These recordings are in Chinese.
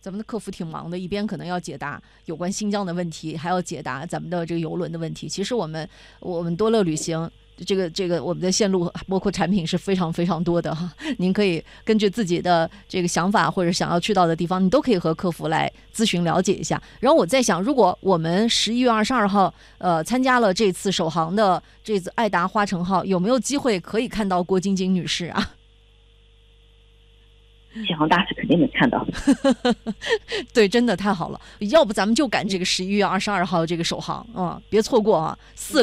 咱们的客服挺忙的，一边可能要解答有关新疆的问题，还要解答咱们的这个邮轮的问题。其实我们多乐旅行这个我们的线路包括产品是非常非常多的哈，您可以根据自己的这个想法或者想要去到的地方，你都可以和客服来咨询了解一下。然后我在想，如果我们11月22号参加了这次首航的这次爱达花城号，有没有机会可以看到郭晶晶女士啊？ 启航大使肯定能看到。 对，真的太好了，要不咱们就赶这个11月22号这个首航别错过啊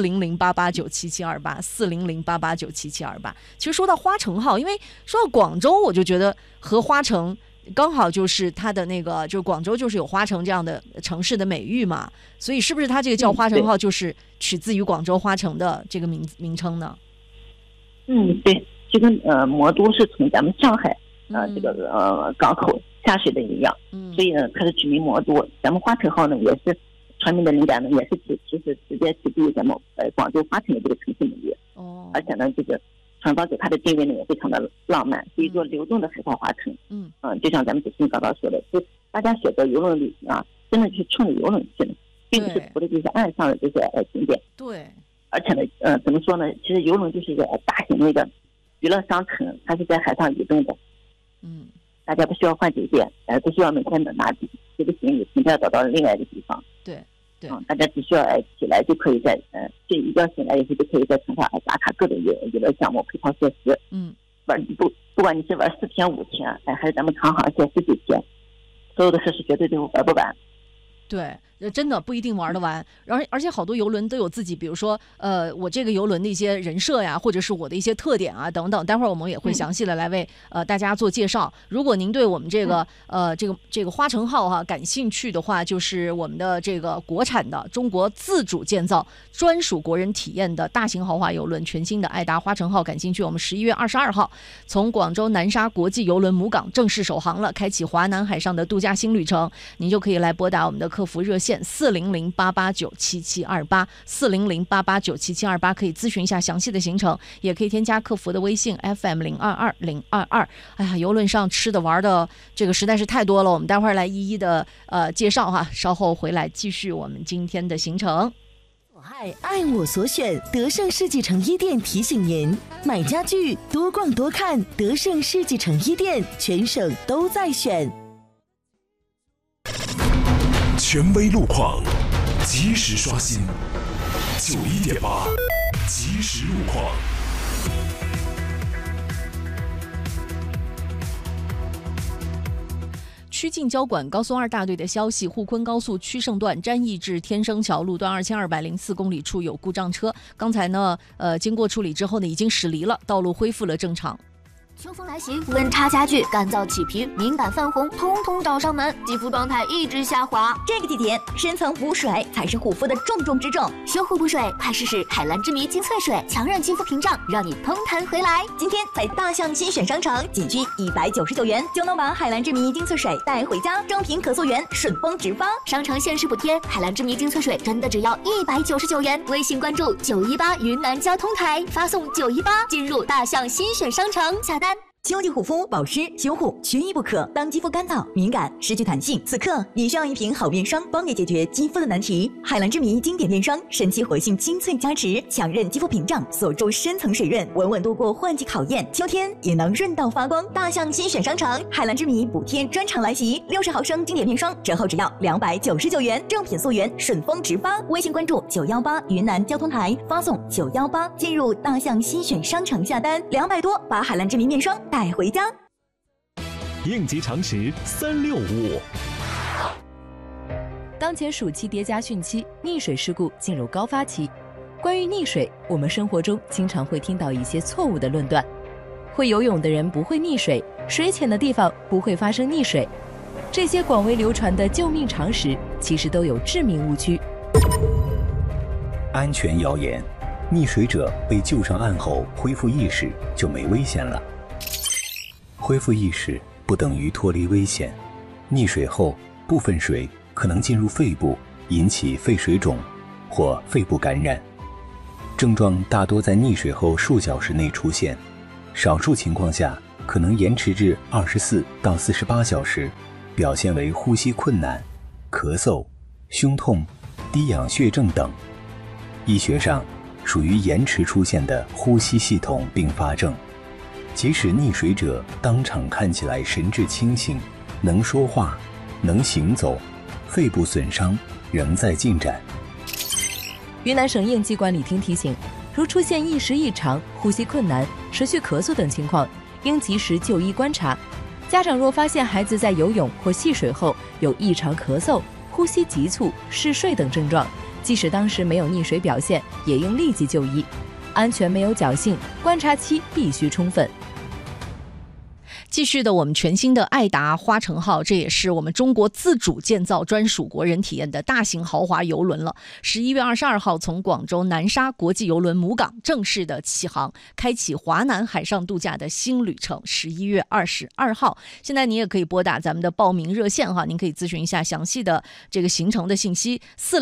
！40088977728，40088977728。其实说到花城号，因为说到广州，我就觉得和花城刚好就是它的那个，就是广州就是有花城这样的城市的美誉嘛，所以是不是它这个叫花城号就是取自于广州花城的这个名称呢？ 对，就跟魔都是从咱们上海这个港口下水的一样，所以呢，它是取名魔都。咱们花城号呢，也是传名的灵感呢，也是其实直接取自于咱们广州花城的这个城市美誉。而且呢，这个船方给它的定位呢也非常的浪漫，所以说流动的海上花城。就像咱们主持人刚刚说的，就大家选择游轮旅行啊，真的就是冲着游轮去的，并不是图的就是岸上的这些景点。 对。 而且呢，怎么说呢？其实游轮就是一个大型的一个娱乐商城，它是在海上移动的。大家不需要换酒店，不需要每天的拿这个行李停车找到另外一个地方。对，大家只需要起来就可以在这一觉醒来以后就可以在船上打卡各种娱乐项目、配套设施。不管你是玩4天5天，还是咱们长航线10几天，所有的设施绝对都玩不完。 对，真的不一定玩得完，而且好多邮轮都有自己，比如说我这个邮轮的一些人设呀，或者是我的一些特点啊等等，待会儿我们也会详细的来为大家做介绍。如果您对我们这个这个花城号哈感兴趣的话，就是我们的这个国产的中国自主建造专属国人体验的大型豪华邮轮全新的爱达花城号感兴趣，我们11月22号从广州南沙国际邮轮母港正式首航了，开启华南海上的度假新旅程，您就可以来拨打我们的客服热线40088977728，40088977728，可以咨询一下详细的行程，也可以添加客服的微信 FM022022。哎呀，邮轮上吃的玩的这个实在是太多了，我们待会儿来一一的介绍哈，稍后回来继续我们今天的行程。 爱我所选，德胜世纪城一店提醒您：买家具多逛多看，德胜世纪城一店全省都在选。 权威路况，及时刷新91.8，即时路况。 曲靖交管高速2大队的消息，沪昆高速曲胜段詹义至天生桥路段2204公里处有故障车，刚才呢经过处理之后呢已经驶离了，道路恢复了正常。 秋风来袭，温差加剧，干燥起皮，敏感泛红，通通找上门，肌肤状态一直下滑。 这个季节，深层补水才是护肤的重中之重。 修护补水，快试试海蓝之谜精粹水，强韧肌肤屏障，让你通弹回来。 今天在大象新选商城，仅需199元就能把海蓝之谜精粹水带回家，正品可溯源，顺丰直发。 商城限时补贴，海蓝之谜精粹水真的只要199元。微信关注918云南交通台，发送918进入大象新选商城下单。 秋季护肤保湿修护缺一不可，当肌肤干燥敏感失去弹性，此刻你需要一瓶好面霜，帮你解决肌肤的难题。海蓝之谜经典面霜，神奇活性精粹加持，强韧肌肤屏障，锁住深层水润，稳稳度过换季考验，秋天也能润到发光。大象新选商城，海蓝之谜补贴专场来袭，60毫升经典面霜折后只要299元，正品溯源，顺丰直发。微信关注918云南交通台，发送918进入大象新选商城下单，200多把海蓝之谜面霜带回家。 应急常识365。 当前暑期叠加汛期，溺水事故进入高发期。关于溺水，我们生活中经常会听到一些错误的论断：会游泳的人不会溺水，水浅的地方不会发生溺水。这些广为流传的救命常识，其实都有致命误区。 安全谣言：溺水者被救上岸后恢复意识就没危险了。恢复意识不等于脱离危险，溺水后部分水可能进入肺部，引起肺水肿或肺部感染。症状大多在溺水后数小时内出现，少数情况下可能延迟至24到48小时。 表现为呼吸困难、咳嗽、胸痛、低氧血症等。医学上属于延迟出现的呼吸系统并发症，即使溺水者当场看起来神志清醒，能说话，能行走，肺部损伤仍在进展。 云南省应急管理厅提醒，如出现意识异常、呼吸困难、持续咳嗽等情况，应及时就医观察。家长若发现孩子在游泳或戏水后有异常咳嗽、呼吸急促、嗜睡等症状，即使当时没有溺水表现，也应立即就医。安全没有侥幸，观察期必须充分。 继续的，我们全新的爱达花城号，这也是我们中国自主建造专属国人体验的大型豪华邮轮了。11月22号从广州南沙国际邮轮母港正式的起航，开启华南海上度假的新旅程。11月22号，现在你也可以拨打咱们的报名热线哈，您可以咨询一下详细的这个行程的信息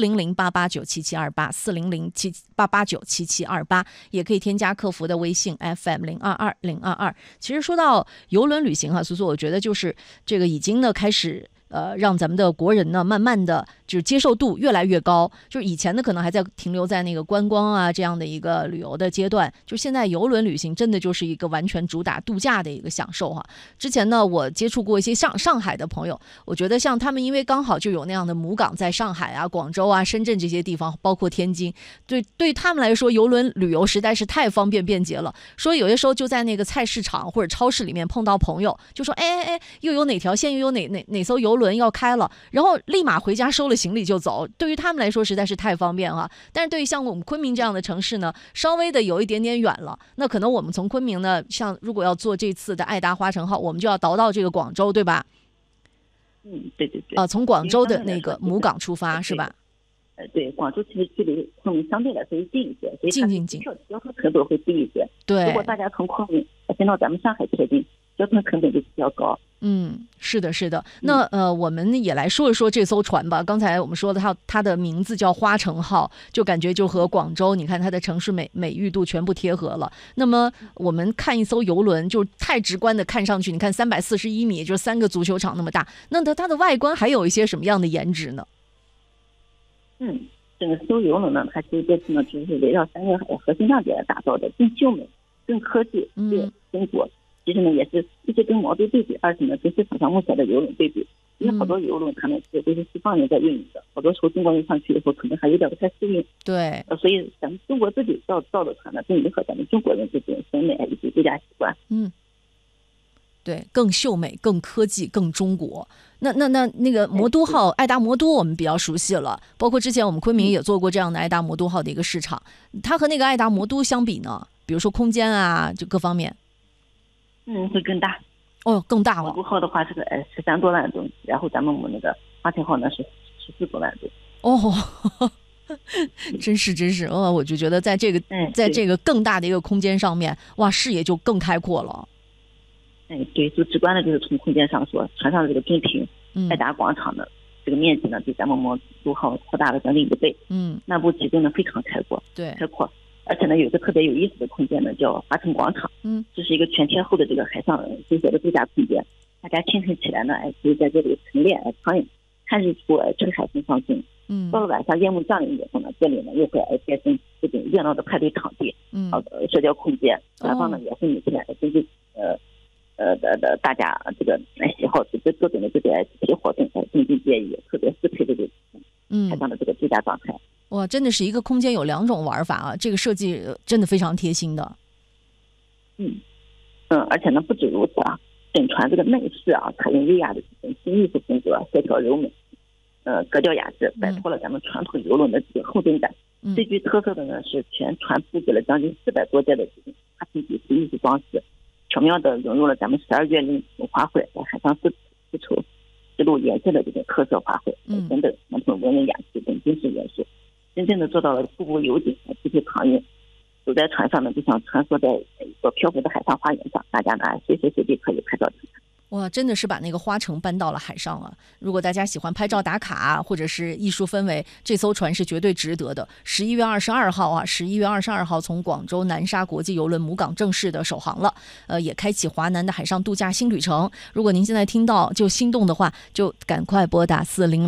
，400-889-7728，400-889-7728，也可以添加客服的微信 FM022022。其实说到邮轮旅行哈，所以说我觉得就是这个已经呢开始让咱们的国人呢慢慢的就是接受度越来越高，就是以前呢可能还在停留在那个观光啊这样的一个旅游的阶段，就现在邮轮旅行真的就是一个完全主打度假的一个享受哈。之前呢我接触过一些上海的朋友，我觉得像他们因为刚好就有那样的母港在上海啊、广州啊、深圳这些地方，包括天津，对他们来说邮轮旅游实在是太方便便捷了。说有些时候就在那个菜市场或者超市里面碰到朋友，就说哎，又有哪条线又有哪艘邮轮要开了，然后立马回家收了行李就走，对于他们来说实在是太方便了。但是对于像我们昆明这样的城市呢，稍微的有一点点远了，那可能我们从昆明呢，像如果要做这次的爱达花城号，我们就要倒到这个广州，对吧？ 对。 从广州的那个母港出发是吧？ 对，广州其实距离昆明相对来说近一些，所以它交通成本会低一些。 对， 如果大家从昆明先到咱们上海贴近，交通成本就比较高。 是的。那我们也来说一说这艘船吧。刚才我们说的它的名字叫花城号，就感觉就和广州你看它的城市美誉度全部贴合了。那么我们看一艘游轮，就太直观的看上去，你看341米，就是3个足球场那么大。那它的外观还有一些什么样的颜值呢？ 整个艘游轮呢，它其实这次呢就是围绕3个核心亮点来打造的，更秀美、更科技、更中国。其实呢，也是一是跟毛肚对比，二是呢跟市场上目前的邮轮对比。因为好多邮轮他们都是西方人在运营的，好多时候中国人上去以后可能还有点不太适应。 对， 所以咱们中国自己造的船呢，更迎合咱们中国人这种审美以及度假习惯。 对，更秀美、更科技、更中国。那个魔都号、爱达魔都我们比较熟悉了，包括之前我们昆明也做过这样的爱达魔都号的一个市场。它和那个爱达魔都相比呢，比如说空间啊，就各方面。 会更大。 更大了。 魔都号的话是个13多万吨，然后咱们那个花城号呢是14多万吨。 真是我就觉得在这个更大的一个空间上面，哇，视野就更开阔了。 对，最直观的就是从空间上说，船上的这个中庭爱达广场的这个面积呢，比咱们魔都号扩大了将近1倍。内部体积呢非常开阔，开阔。而且呢，有一个特别有意思的空间呢，叫花城广场。这是一个全天候的这个海上生活的度假空间。大家清晨起来呢，可以在这里晨练、苍蝇、看日出、吹海风放松。到了晚上夜幕降临以后呢，这里呢又会变成这种热闹的派对场地，社交空间。船方呢也会每天根据大家这个喜好各种的这个集体活动增进介意，特别适配这个海上的这个度假状态。 哇，真的是一个空间有2种玩法啊！这个设计真的非常贴心的。 而且呢，不止如此啊，整船这个内饰啊，采用优雅的这种新艺术风格，线条柔美，格调雅致，摆脱了咱们传统游轮的这个厚重感。最具特色的呢是全船布置了将近400多件的这种花瓶底艺术装饰，巧妙地融入了咱们12月令花卉在海上丝绸织路颜色的这种特色花卉等等传统文人雅致等精致元素。真正的做到了步步有景，集体航运。走在船上呢，就像穿梭在一个漂浮的海上花园上，大家呢随时随地可以拍照。 哇，真的是把那个花城搬到了海上啊！如果大家喜欢拍照打卡啊，或者是艺术氛围，这艘船是绝对值得的。11月22号啊，11月22号从广州南沙国际邮轮母港正式的首航了，也开启华南的海上度假新旅程。如果您现在听到就心动的话，就赶快拨打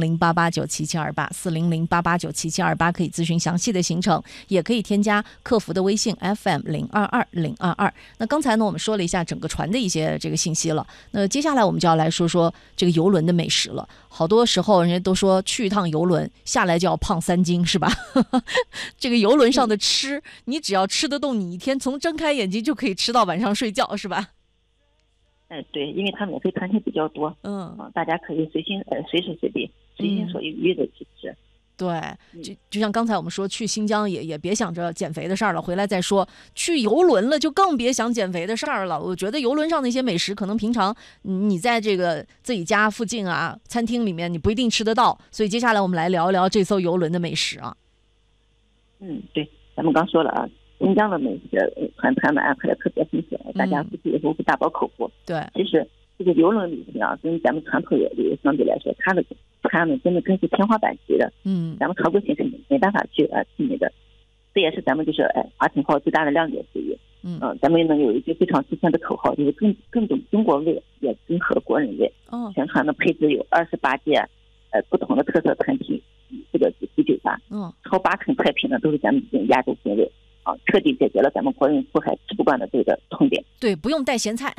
400-889-7728，400-889-7728，可以咨询详细的行程，也可以添加客服的微信 FM022022。那刚才呢，我们说了一下整个船的一些这个信息了，那接下来我们就要来说说这个邮轮的美食了。好多时候人家都说去一趟邮轮下来就要胖3斤，是吧？这个邮轮上的吃，你只要吃得动，你一天从睁开眼睛就可以吃到晚上睡觉，是吧？ 对，因为它免费餐厅比较多，大家可以随时随地随心所欲的去吃。 对，就像刚才我们说去新疆也别想着减肥的事儿了，回来再说。去邮轮了就更别想减肥的事儿了。我觉得邮轮上那些美食，可能平常你在这个自己家附近啊餐厅里面你不一定吃得到，所以接下来我们来聊一聊这艘邮轮的美食啊。 对，咱们刚说了啊，新疆的美食团们安排的特别丰富，大家估计以后会大饱口福。 对， 其实这个邮轮旅行啊，跟咱们传统旅游相比来说，它们真的更是天花板级的。咱们常规行程没办法去媲美的，这也是咱们就是华晨号最大的亮点之一。咱们呢有一句非常出圈的口号，就是更懂中国味，也更合国人味。全船的配置有28件不同的特色餐厅，这个主题酒吧，超80%菜品呢都是咱们这种亚洲风味啊，彻底解决了咱们国人出海吃不惯的这个痛点。 对，不用带咸菜。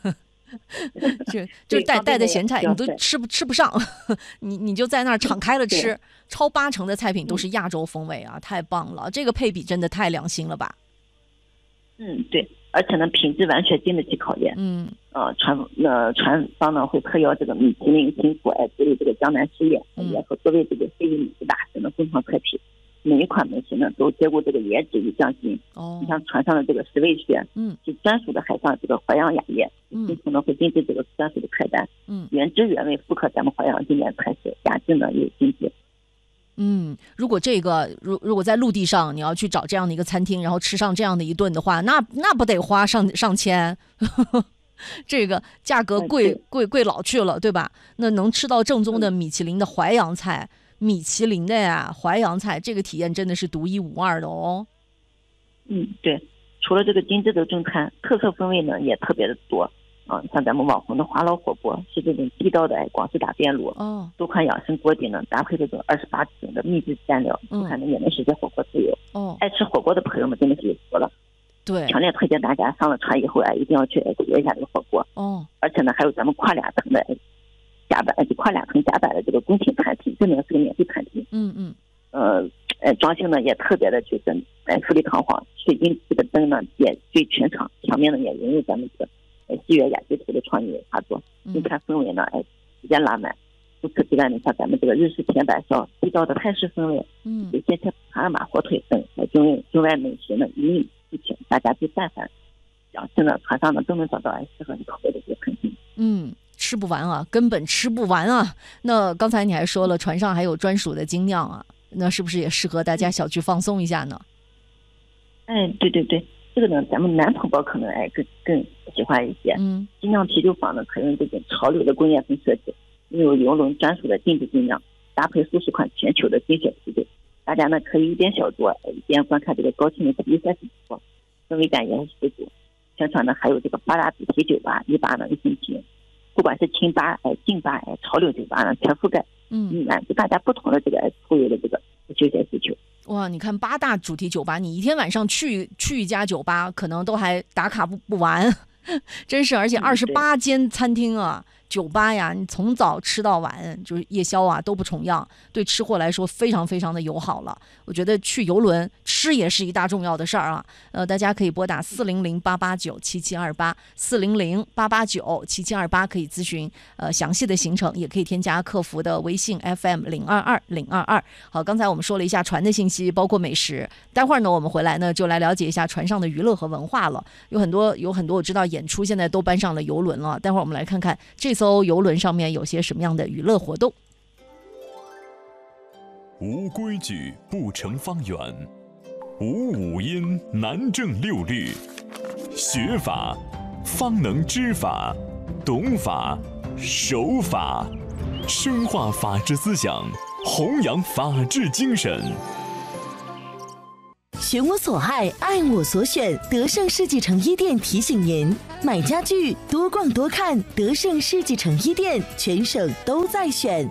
就是带的咸菜你都吃不上，你就在那儿敞开了吃，超80%的菜品都是亚洲风味啊，太棒了，这个配比真的太良心了吧。 对，而且呢品质完全经得起考验。船方呢会特邀这个米其林金厨之类这个江南事业，也和各位这个非遗美食大师呢共创菜品。每一款美食呢都兼顾这个颜值与匠心。你像船上的这个10味穴，是专属的海上这个淮扬雅宴，金厨呢会定制这个专属的菜单，原汁原味复刻咱们淮扬经典菜式，雅致呢也有精致。 如果这个如果在陆地上你要去找这样的一个餐厅，然后吃上这样的一顿的话，那不得花上千？这个价格贵老去了，对吧？那能吃到正宗的米其林的淮扬菜。米其林的呀，淮扬菜，这个体验真的是独一无二的哦。 对，除了这个精致的正餐，特色风味呢也特别的多啊。像咱们网红的华老火锅，是这种地道的广式打边炉，多款养生锅底呢，搭配这种28种的秘制蘸料，还能也能实现火锅自由。爱吃火锅的朋友们真的是有福了。 对， 强烈推荐大家上了船以后一定要去学一下这个火锅。而且呢，还有咱们跨2层的。跨2层甲板的这个宫廷餐厅，真的是个免费餐厅。装修呢也特别的就是富丽堂皇，水晶这个灯呢也对全场，墙面呢也融入咱们这个西园雅居图的创意画作，用餐氛围呢直接拉满。除此之外呢，像咱们这个日式铁板烧、地道的泰式风味，有些帕尔马火腿等中外美食呢一应俱全，大家就但凡想吃呢，船上呢都能找到适合你口味的这个餐厅。 吃不完啊，根本吃不完啊！那刚才你还说了，船上还有专属的精酿啊，那是不是也适合大家小去放松一下呢？ 对，这个呢，咱们男同胞可能更喜欢一些。精酿啤酒坊呢，可用这种潮流的工业风设计，有邮轮专属的定制精酿，搭配数十款全球的精选啤酒，大家呢可以一边小酌，一边观看这个高清的体育赛事直播，氛围感也很十足。全船呢还有这个8大主题酒吧，18呢1星期。不管是清吧、静吧、潮流酒吧呢，全覆盖，满足大家不同的这个出游的这个休闲需求。 哇，你看8大主题酒吧，你一天晚上去一家酒吧，可能都还打卡不完，真是，而且28间餐厅啊。酒吧呀，你从早吃到晚，就是夜宵啊都不重样，对吃货来说非常非常的友好了。我觉得去邮轮吃也是一大重要的事儿啊。大家可以拨打400-889-7728，400-889-7728可以咨询详细的行程，也可以添加客服的微信 FM022022。好，刚才我们说了一下船的信息，包括美食。待会儿呢，我们回来呢就来了解一下船上的娱乐和文化了。有很多我知道演出现在都搬上了邮轮了。待会儿我们来看看这艘邮轮上面有些什么样的娱乐活动。 无规矩不成方圆，无五音难正六律，学法方能知法， 懂法、守法，深化法治思想，弘扬法治精神。 选我所爱，爱我所选。德胜世纪城一店提醒您：买家具多逛多看，德胜世纪城一店全省都在选。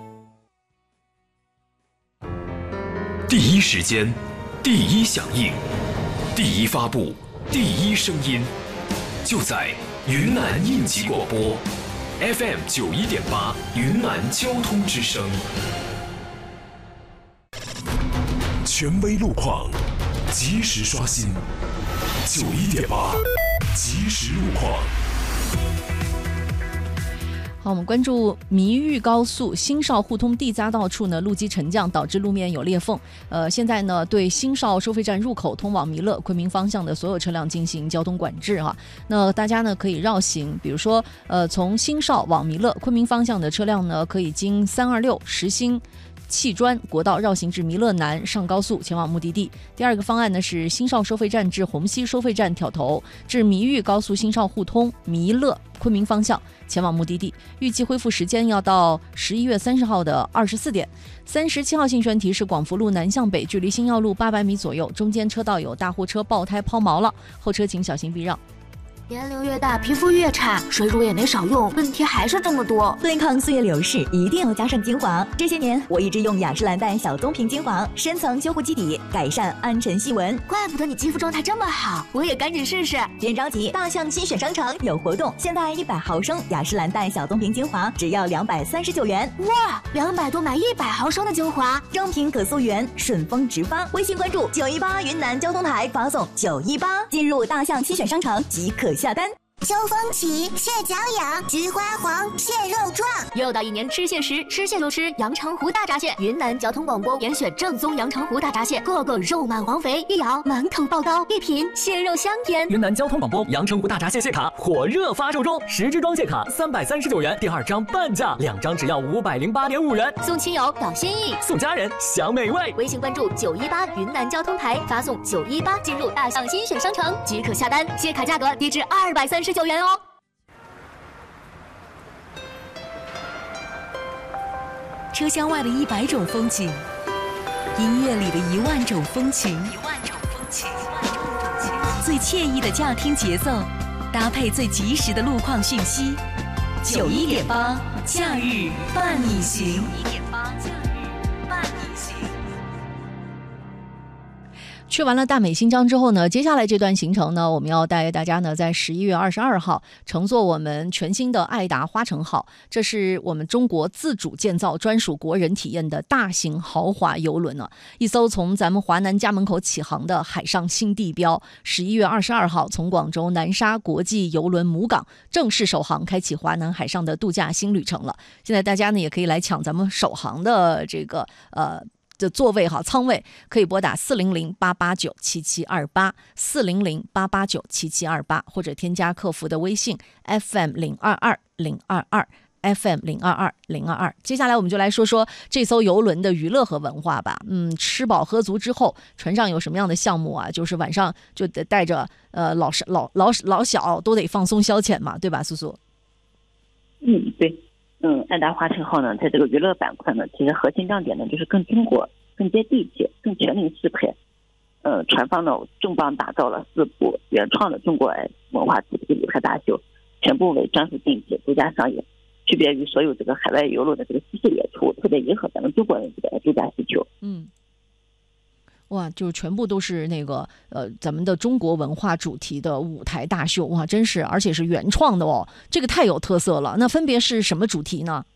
第一时间，第一响应，第一发布，第一声音，就在云南应急广播 FM 91.8云南交通之声。权威路况，及时刷新91.8即时路况。 好，我们关注弥豫高速新邵互通地匝道处呢，路基沉降导致路面有裂缝。现在呢，对新邵收费站入口通往弥勒、昆明方向的所有车辆进行交通管制哈。那大家呢可以绕行，比如说从新邵往弥勒、昆明方向的车辆呢，可以经326、石兴、砌砖国道绕行至弥勒南上高速前往目的地。第二个方案呢是新邵收费站至虹溪收费站挑头，至弥豫高速新邵互通弥勒昆明方向前往目的地。预计恢复时间要到11月30号的24点。37号信宣提示广福路南向北，距离新耀路800米左右，中间车道有大货车爆胎抛锚了，后车请小心避让。 年龄越大，皮肤越差，水乳也没少用，问题还是这么多。 对抗岁月流逝，一定要加上精华。这些年，我一直用雅诗兰黛小棕瓶精华，深层修护基底，改善暗沉细纹。 怪不得你肌肤状态这么好，我也赶紧试试。 别着急，大象新选商城有活动，现在100毫升雅诗兰黛小棕瓶精华只要239元。 哇，200多买100毫升的精华， 正品可溯源，顺丰直发。微信关注918云南交通台，发送918，进入大象新选商城即可下单。 秋风起，蟹脚痒，菊花黄，蟹肉壮。 又到一年吃蟹时，吃蟹就吃阳澄湖大闸蟹。云南交通广播严选正宗阳澄湖大闸蟹，个个肉满黄肥，一咬满口爆膏，一品蟹肉香甜。 云南交通广播阳澄湖大闸蟹蟹卡火热发售中，10支装蟹卡339元，第2张半价，2张只要508.5元。 送亲友表心意， 送家人享美味。 微信关注918云南交通台，发送918进入大象新选商城即可下单，蟹卡价格低至239元哦。 车厢外的100种风景，音乐里的1万种风情，最惬意的驾听节奏，搭配最及时的路况讯息。91.8假日伴你行。 去完了大美新疆之后呢，接下来这段行程呢，我们要带大家呢在11月22号乘坐我们全新的爱达花城号，这是我们中国自主建造专属国人体验的大型豪华邮轮呢，一艘从咱们华南家门口起航的海上新地标。11月22号从广州南沙国际邮轮母港正式首航，开启华南海上的度假新旅程了。现在大家呢也可以来抢咱们首航的这个的座位哈，舱位可以拨打400-889-7728 400-889-7728，或者添加客服的微信 FM022 FM022。接下来我们就来说说这艘邮轮的娱乐和文化吧。吃饱喝足之后，船上有什么样的项目啊？就是晚上就得带着老小都得放松消遣嘛，对吧，苏苏？ 对。爱达花城号呢，在这个娱乐板块呢，其实核心亮点呢就是更中国、更接地气、更全龄适配。船方呢重磅打造了4部原创的中国文化主题舞台大秀，全部为专属定制、独家上演，区别于所有这个海外游轮的这个西式演出，特别迎合咱们中国人这个度假需求。 哇，就全部都是那个咱们的中国文化主题的舞台大秀，哇，真是，而且是原创的哦，这个太有特色了。那分别是什么主题呢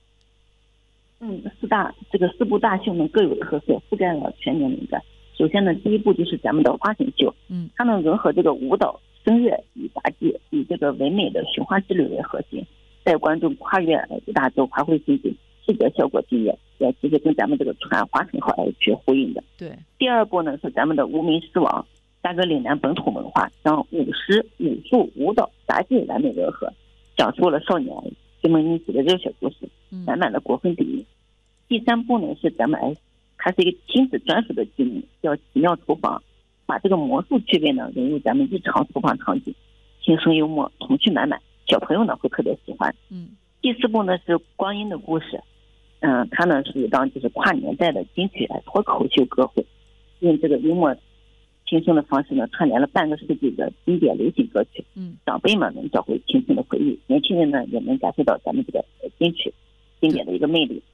？4部大秀呢各有特色，覆盖了全年龄段。首先呢，第一部就是咱们的花神秀，它呢融合这个舞蹈、声乐与杂技，以这个唯美的寻花之旅为核心，带观众跨越5大洲，发挥心境，视觉效果惊艳，也其实跟咱们这个船花城号去呼应的。 对。 第二部呢是咱们的无名狮王，搭个岭南本土文化，将舞狮、武术、舞蹈、杂技完美融合，讲述了少年结盟因子的热血故事，满满的国风底蕴。第三部呢是咱们它是一个亲子专属的剧目，叫奇妙厨房，把这个魔术趣味呢融入咱们日常厨房场景，轻松幽默，童趣满满， 小朋友呢会特别喜欢。第4部呢是光阴的故事，它呢是一档就是跨年代的金曲脱口秀歌会，用这个幽默轻松的方式呢串联了半个世纪的经典流行歌曲。长辈们能找回青春的回忆，年轻人呢也能感受到咱们这个金曲经典的一个魅力。